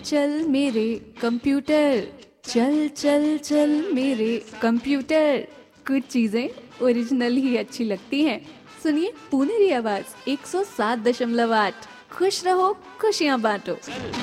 चल मेरे कंप्यूटर, चल चल चल मेरे कंप्यूटर। कुछ चीजें ओरिजिनल ही अच्छी लगती हैं। सुनिए पुनेरी आवाज 107.8। खुश रहो, खुशियां बांटो।